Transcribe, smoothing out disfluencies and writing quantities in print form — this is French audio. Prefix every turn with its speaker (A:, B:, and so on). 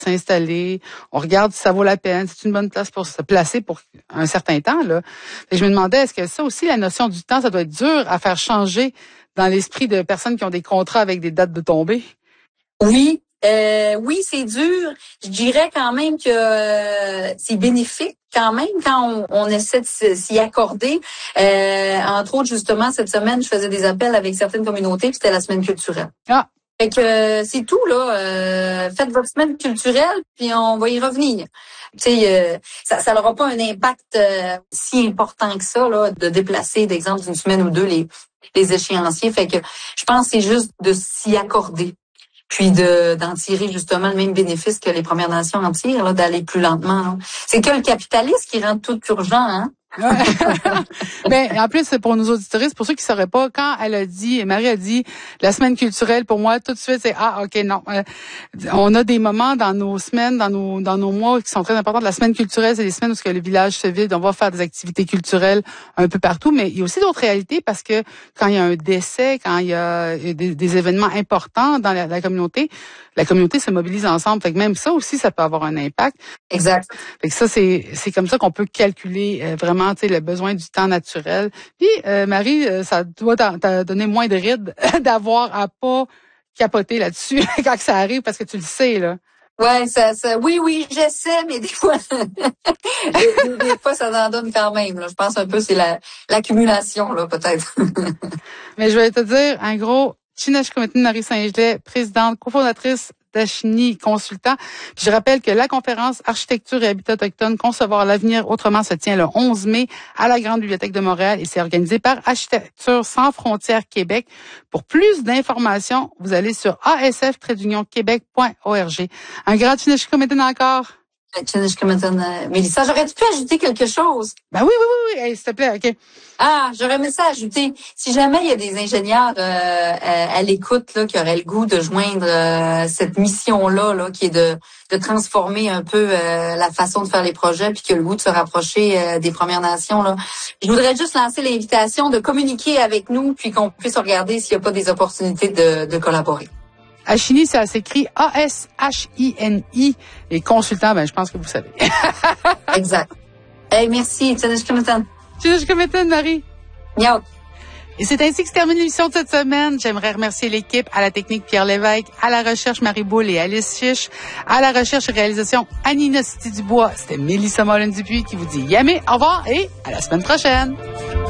A: s'installer, on regarde si ça vaut la peine, c'est une bonne place pour se placer pour un certain temps, là. Et je me demandais, est-ce que ça aussi, la notion du temps, ça doit être dur à faire changer dans l'esprit de personnes qui ont des contrats avec des dates de tombée?
B: Oui. Oui, c'est dur. Je dirais quand même que c'est bénéfique quand même quand on essaie de s'y accorder. Entre autres, justement, cette semaine, je faisais des appels avec certaines communautés, puis c'était la semaine culturelle.
A: Ah.
B: Fait que c'est tout, là. Faites votre semaine culturelle, puis on va y revenir. Tu sais, ça n'aura pas un impact si important que ça, là, de déplacer, d'exemple, d'une semaine ou deux les échéanciers. Fait que je pense que c'est juste de s'y accorder. Puis d'en tirer justement le même bénéfice que les Premières Nations en tirent, là, d'aller plus lentement. Là. C'est que le capitalisme qui rend tout urgent, hein?
A: Ben, en plus, pour nos auditoristes, pour ceux qui ne sauraient pas, quand Marie a dit, la semaine culturelle, pour moi, tout de suite, c'est, OK, non. On a des moments dans nos semaines, dans nos mois qui sont très importants. La semaine culturelle, c'est des semaines où le village se vide, on va faire des activités culturelles un peu partout, mais il y a aussi d'autres réalités parce que quand il y a un décès, quand il y a des événements importants dans la communauté se mobilise ensemble. Fait que même ça aussi, ça peut avoir un impact.
B: Exact.
A: Fait que ça, c'est comme ça qu'on peut calculer vraiment, tu sais, le besoin du temps naturel. Puis, Marie, ça doit t'as donné moins de rides d'avoir à pas capoter là-dessus quand ça arrive, parce que tu le sais, là.
B: Ouais, oui, j'essaie, mais des fois, des fois, ça en donne quand même, là. Je pense un peu, c'est l'accumulation, là, peut-être.
A: Mais je vais te dire, un gros, Chineshkumetin Marie Saint-Gelais, présidente, cofondatrice d'Ashini Consultant. Puis je rappelle que la conférence Architecture et Habitat autochtone, concevoir l'avenir autrement se tient le 11 mai à la Grande Bibliothèque de Montréal et c'est organisé par Architecture sans frontières Québec. Pour plus d'informations, vous allez sur asf-québec.org. Un grand Chineshkumetin encore.
B: Mélissa, j'aurais-tu pu ajouter quelque chose?
A: Ben oui. Hey, s'il te plaît, OK.
B: Ah, j'aurais aimé ça ajouter. Si jamais il y a des ingénieurs à l'écoute là qui auraient le goût de joindre cette mission-là, là, qui est de transformer un peu la façon de faire les projets, puis qui a le goût de se rapprocher des Premières Nations, là, je voudrais juste lancer l'invitation de communiquer avec nous, puis qu'on puisse regarder s'il n'y a pas des opportunités de collaborer.
A: Ashini, ça s'écrit A-S-H-I-N-I. Et consultant, ben, je pense que vous savez.
B: Exact. Hey, merci. Chineshkumetin,
A: Marie.
B: Miaou.
A: Et c'est ainsi que se termine l'émission de cette semaine. J'aimerais remercier l'équipe, à la technique Pierre Lévesque, à la recherche Marie Boule et Alice Fiche, à la recherche et réalisation Annie City Dubois. C'était Mélissa Mollin-Dupuis qui vous dit yamé, au revoir et à la semaine prochaine.